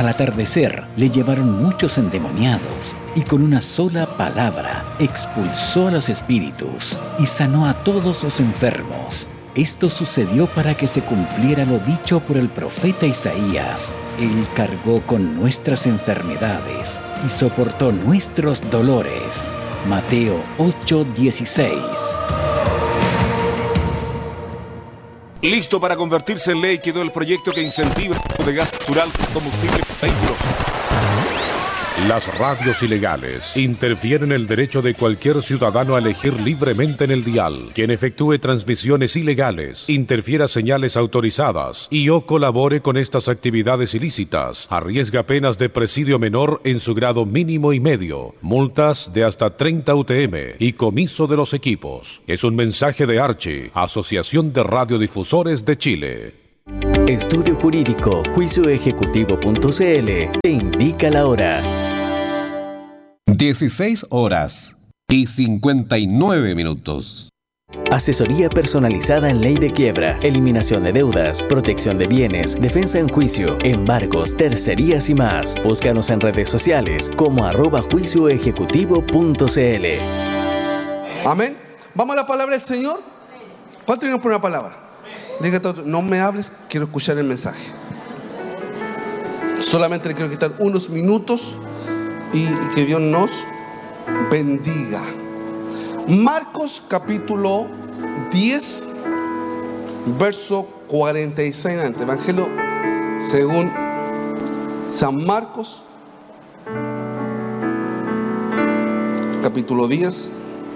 Al atardecer le llevaron muchos endemoniados y con una sola palabra expulsó a los espíritus y sanó a todos los enfermos. Esto sucedió para que se cumpliera lo dicho por el profeta Isaías. Él cargó con nuestras enfermedades y soportó nuestros dolores. Mateo 8:16. Listo para convertirse en ley quedó el proyecto que incentiva el uso de gas natural como combustible para vehículos. Las radios ilegales interfieren el derecho de cualquier ciudadano a elegir libremente en el dial. Quien efectúe transmisiones ilegales, interfiera señales autorizadas y o colabore con estas actividades ilícitas, arriesga penas de presidio menor en su grado mínimo y medio, multas de hasta 30 UTM y comiso de los equipos. Es un mensaje de Archi, Asociación de Radiodifusores de Chile. Estudio Jurídico, juicioejecutivo.cl te indica la hora. 16:59. Asesoría personalizada en ley de quiebra, eliminación de deudas, protección de bienes, defensa en juicio, embargos, tercerías y más. Búscanos en redes sociales como @juicioejecutivo.cl. Amén. Vamos a la palabra del Señor. ¿Cuánto tenemos por una palabra? Diga todo, no me hables, quiero escuchar el mensaje. Solamente le quiero quitar unos minutos y que Dios nos bendiga. Marcos capítulo 10, verso 46 en Evangelio según San Marcos, capítulo 10,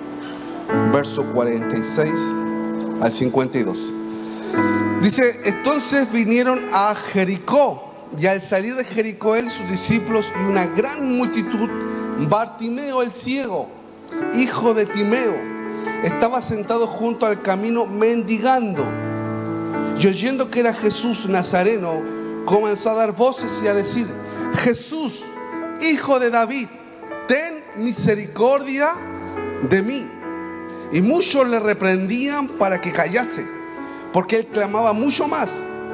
verso 46 al 52. Dice, entonces vinieron a Jericó, y al salir de Jericó él, sus discípulos y una gran multitud, Bartimeo el ciego, hijo de Timeo, estaba sentado junto al camino mendigando. Y oyendo que era Jesús Nazareno, comenzó a dar voces y a decir, Jesús, hijo de David, ten misericordia de mí. Y muchos le reprendían para que callase, porque él clamaba mucho más,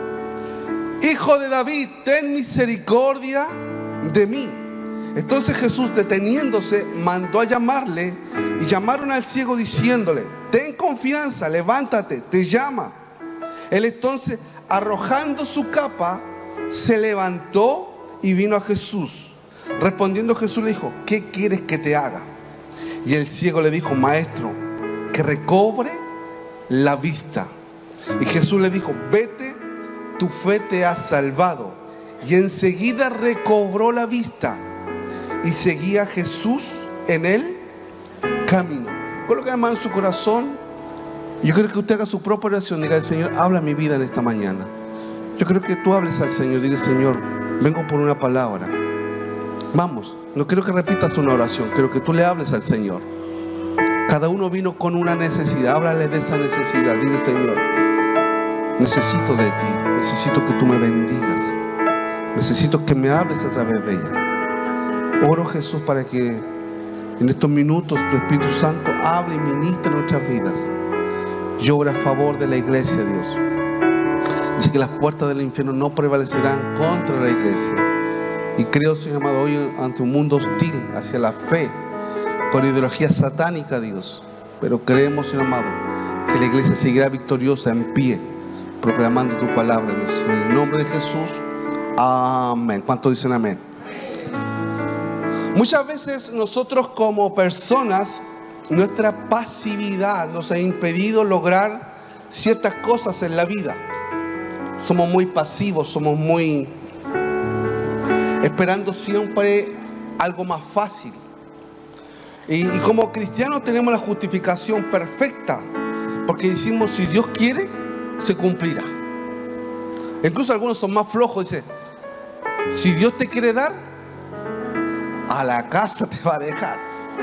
Hijo de David, ten misericordia de mí. Entonces Jesús, deteniéndose, mandó a llamarle, y llamaron al ciego diciéndole, ten confianza, levántate, te llama. Él entonces, arrojando su capa, se levantó y vino a Jesús. Respondiendo Jesús le dijo, ¿qué quieres que te haga? Y el ciego le dijo, maestro, que recobre la vista. Y Jesús le dijo, vete, tu fe te ha salvado. Y enseguida recobró la vista y seguía a Jesús en el camino. Coloca la mano en su corazón. Yo quiero que usted haga su propia oración. Diga al Señor, habla mi vida en esta mañana. Yo creo que tú hables al Señor. Dile, Señor, vengo por una palabra. Vamos, no quiero que repitas una oración, quiero que tú le hables al Señor. Cada uno vino con una necesidad. Háblale de esa necesidad. Dile, Señor, necesito de ti, necesito que tú me bendigas, necesito que me hables a través de ella. Oro, Jesús, para que en estos minutos tu Espíritu Santo hable y ministre nuestras vidas. Yo oro a favor de la iglesia, Dios. Dice que las puertas del infierno no prevalecerán contra la iglesia. Y creo, Señor amado, hoy ante un mundo hostil hacia la fe, con ideología satánica, Dios, pero creemos, Señor amado, que la iglesia seguirá victoriosa en pie, proclamando tu palabra, Dios. En el nombre de Jesús, amén. ¿Cuántos dicen amén? Muchas veces nosotros como personas, nuestra pasividad nos ha impedido lograr ciertas cosas en la vida. Somos muy pasivos, somos muy esperando siempre algo más fácil. Y como cristianos tenemos la justificación perfecta, porque decimos, si Dios quiere, se cumplirá. Incluso algunos son más flojos, dicen, si Dios te quiere dar, a la casa te va a dejar.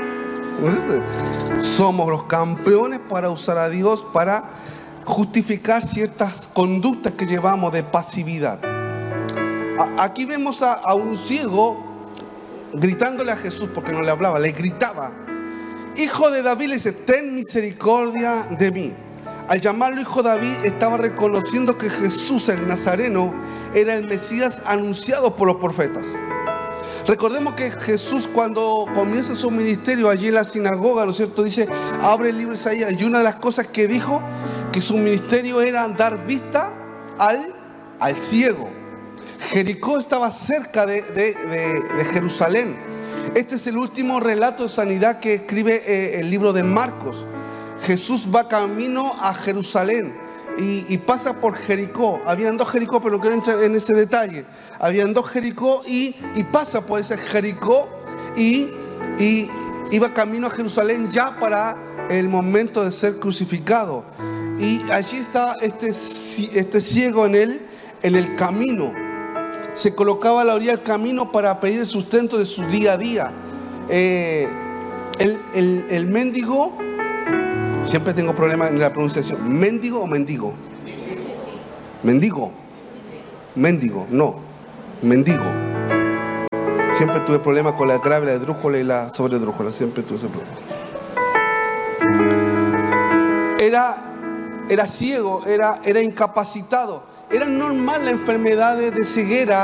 Somos los campeones para usar a Dios para justificar ciertas conductas que llevamos de pasividad. Aquí vemos a un ciego gritándole a Jesús, porque no le hablaba, le gritaba, Hijo de David, le dice, ten misericordia de mí. Al llamarlo Hijo de David, estaba reconociendo que Jesús el Nazareno era el Mesías anunciado por los profetas. Recordemos que Jesús, cuando comienza su ministerio allí en la sinagoga, ¿no es cierto?, dice, abre el libro de Isaías, y una de las cosas que dijo, que su ministerio era dar vista al ciego. Jericó estaba cerca de Jerusalén. Este es el último relato de sanidad que escribe el libro de Marcos. Jesús va camino a Jerusalén y pasa por Jericó. Habían dos Jericó, pero no quiero entrar en ese detalle. Habían dos Jericó y pasa por ese Jericó y iba camino a Jerusalén ya para el momento de ser crucificado. Y allí está este ciego en el camino. Se colocaba a la orilla del camino para pedir el sustento de su día a día. El mendigo, siempre tengo problemas en la pronunciación. ¿Mendigo o mendigo? Mendigo. Mendigo, no. Mendigo. Siempre tuve problemas con la grave, la esdrújula y la sobredrújula. Siempre tuve ese problema. Era ciego, era incapacitado. Era normal la enfermedad de ceguera